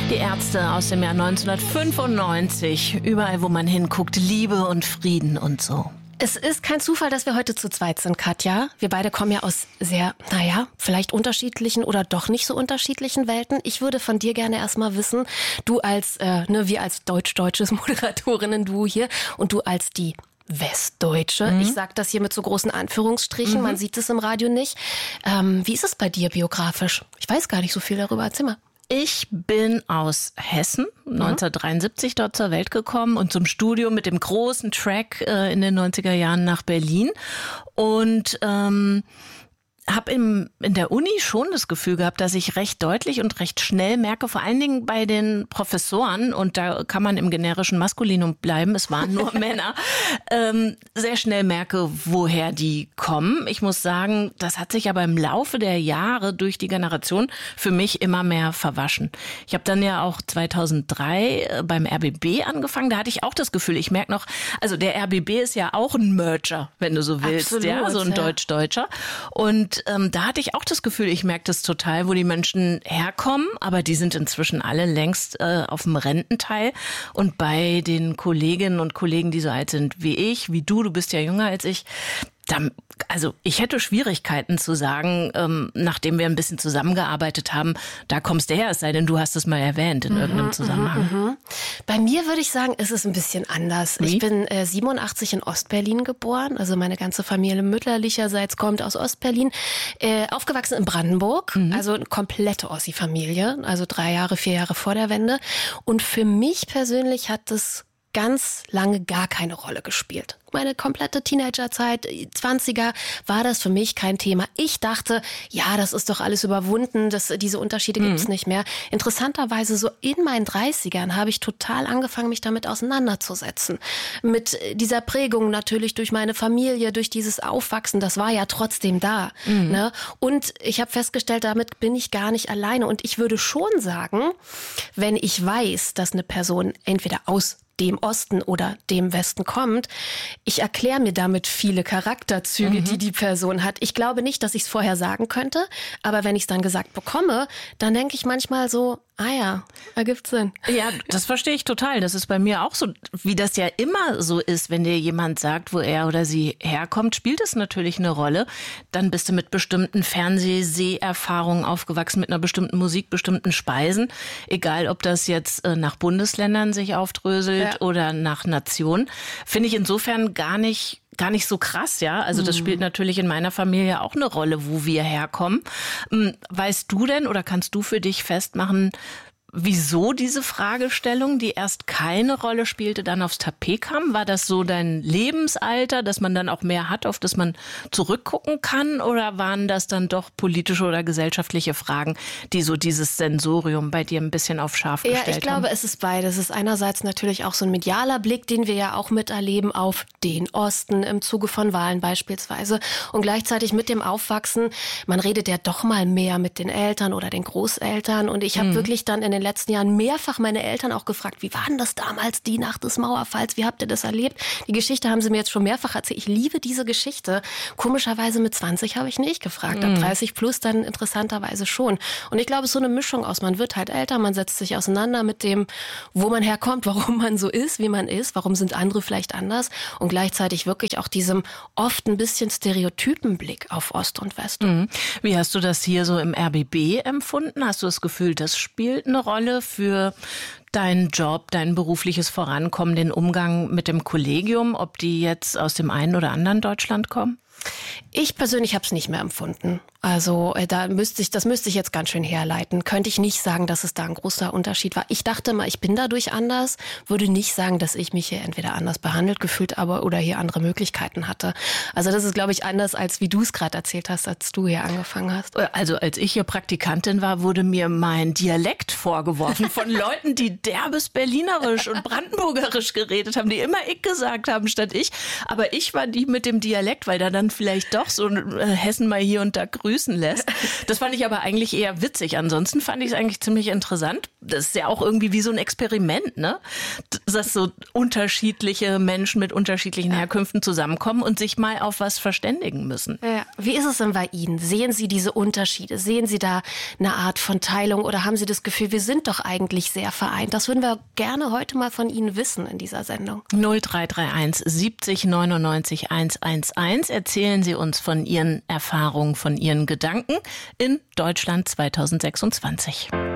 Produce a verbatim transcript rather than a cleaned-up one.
Die Ärzte aus dem Jahr neunzehnhundertfünfundneunzig. Überall, wo man hinguckt, Liebe und Frieden und so. Es ist kein Zufall, dass wir heute zu zweit sind, Katja. Wir beide kommen ja aus sehr, naja, vielleicht unterschiedlichen oder doch nicht so unterschiedlichen Welten. Ich würde von dir gerne erstmal wissen, du als, äh, ne, wir als deutsch-deutsches Moderatorinnen-Duo hier und du als die Westdeutsche. Mhm. Ich sage das hier mit so großen Anführungsstrichen, mhm. man sieht es im Radio nicht. Ähm, wie ist es bei dir biografisch? Ich weiß gar nicht so viel darüber. Erzähl mal. Ich bin aus Hessen, neunzehnhundertdreiundsiebzig dort zur Welt gekommen und zum Studium mit dem großen Track äh, in den neunziger Jahren nach Berlin und ähm, habe in der Uni schon das Gefühl gehabt, dass ich recht deutlich und recht schnell merke, vor allen Dingen bei den Professoren, und da kann man im generischen Maskulinum bleiben, es waren nur Männer, ähm, sehr schnell merke, woher die kommen. Ich muss sagen, das hat sich aber im Laufe der Jahre durch die Generation für mich immer mehr verwaschen. Ich habe dann ja auch zweitausenddrei beim R B B angefangen, da hatte ich auch das Gefühl, ich merke noch, also der R B B ist ja auch ein Merger, wenn du so willst, Absolut, ja, so ein ja. Deutsch-Deutscher. Und ähm, da hatte ich auch das Gefühl, ich merke das total, wo die Menschen herkommen, aber die sind inzwischen alle längst äh, auf dem Rententeil. Und bei den Kolleginnen und Kollegen, die so alt sind wie ich, wie du, du bist ja jünger als ich, da, also ich hätte Schwierigkeiten zu sagen, ähm, nachdem wir ein bisschen zusammengearbeitet haben, da kommst du her, es sei denn, du hast es mal erwähnt in mhm, irgendeinem Zusammenhang. Mhm. Bei mir würde ich sagen, ist es ein bisschen anders. Wie? Ich bin äh, siebenundachtzig in Ostberlin geboren, also meine ganze Familie mütterlicherseits kommt aus Ostberlin, äh, aufgewachsen in Brandenburg, mhm. also eine komplette Ossi-Familie, also drei Jahre, vier Jahre vor der Wende. Und für mich persönlich hat das ganz lange gar keine Rolle gespielt. Meine komplette Teenagerzeit, zwanziger, war das für mich kein Thema. Ich dachte, ja, das ist doch alles überwunden, das, diese Unterschiede gibt's mhm. nicht mehr. Interessanterweise so in meinen dreißigern habe ich total angefangen, mich damit auseinanderzusetzen. Mit dieser Prägung natürlich durch meine Familie, durch dieses Aufwachsen, das war ja trotzdem da. Mhm. Ne? Und ich habe festgestellt, damit bin ich gar nicht alleine. Und ich würde schon sagen, wenn ich weiß, dass eine Person entweder aus dem Osten oder dem Westen kommt, ich erkläre mir damit viele Charakterzüge, mhm. die die Person hat. Ich glaube nicht, dass ich es vorher sagen könnte, aber wenn ich es dann gesagt bekomme, dann denke ich manchmal so, ah ja, ergibt Sinn. Ja, das verstehe ich total. Das ist bei mir auch so, wie das ja immer so ist, wenn dir jemand sagt, wo er oder sie herkommt, spielt es natürlich eine Rolle. Dann bist du mit bestimmten Fernseh-Seherfahrungen aufgewachsen, mit einer bestimmten Musik, bestimmten Speisen. Egal, ob das jetzt nach Bundesländern sich aufdröselt ja. oder nach Nation. Finde ich insofern gar nicht gar nicht so krass, ja. Also das spielt natürlich in meiner Familie auch eine Rolle, wo wir herkommen. Weißt du denn oder kannst du für dich festmachen, wieso diese Fragestellung, die erst keine Rolle spielte, dann aufs Tapet kam? War das so dein Lebensalter, dass man dann auch mehr hat, auf das man zurückgucken kann? Oder waren das dann doch politische oder gesellschaftliche Fragen, die so dieses Sensorium bei dir ein bisschen auf scharf gestellt haben? Ja, ich glaube, haben? es ist beides. Es ist einerseits natürlich auch so ein medialer Blick, den wir ja auch miterleben auf den Osten im Zuge von Wahlen beispielsweise. Und gleichzeitig mit dem Aufwachsen, man redet ja doch mal mehr mit den Eltern oder den Großeltern. Und ich habe mhm. wirklich dann in den letzten Jahren mehrfach meine Eltern auch gefragt, wie war denn das damals, die Nacht des Mauerfalls, wie habt ihr das erlebt? Die Geschichte haben sie mir jetzt schon mehrfach erzählt. Ich liebe diese Geschichte. Komischerweise mit zwanzig habe ich nicht gefragt, ab dreißig plus dann interessanterweise schon. Und ich glaube, es ist so eine Mischung aus, man wird halt älter, man setzt sich auseinander mit dem, wo man herkommt, warum man so ist, wie man ist, warum sind andere vielleicht anders und gleichzeitig wirklich auch diesem oft ein bisschen stereotypen Blick auf Ost und West. Mhm. Wie hast du das hier so im R B B empfunden? Hast du das Gefühl, das spielt eine Rolle für deinen Job, dein berufliches Vorankommen, den Umgang mit dem Kollegium, ob die jetzt aus dem einen oder anderen Deutschland kommen? Ich persönlich habe es nicht mehr empfunden. Also äh, da müsste ich, das müsste ich jetzt ganz schön herleiten. Könnte ich nicht sagen, dass es da ein großer Unterschied war. Ich dachte mal, ich bin dadurch anders, würde nicht sagen, dass ich mich hier entweder anders behandelt gefühlt habe oder hier andere Möglichkeiten hatte. Also das ist, glaube ich, anders, als wie du es gerade erzählt hast, als du hier angefangen hast. Also als ich hier Praktikantin war, wurde mir mein Dialekt vorgeworfen von Leuten, die derbes Berlinerisch und Brandenburgerisch geredet haben, die immer ich gesagt haben statt ich. Aber ich war die mit dem Dialekt, weil da dann vielleicht doch so Hessen mal hier und da grüßen lässt. Das fand ich aber eigentlich eher witzig. Ansonsten fand ich es eigentlich ziemlich interessant. Das ist ja auch irgendwie wie so ein Experiment, ne? Dass so unterschiedliche Menschen mit unterschiedlichen Herkünften zusammenkommen und sich mal auf was verständigen müssen. Ja, Wie ist es denn bei Ihnen? Sehen Sie diese Unterschiede? Sehen Sie da eine Art von Teilung oder haben Sie das Gefühl, wir sind doch eigentlich sehr vereint? Das würden wir gerne heute mal von Ihnen wissen in dieser Sendung. null drei drei eins siebzig neunundneunzig hundertelf. Erzählen Sie uns von Ihren Erfahrungen, von Ihren Gedanken in Deutschland zweitausendsechsundzwanzig.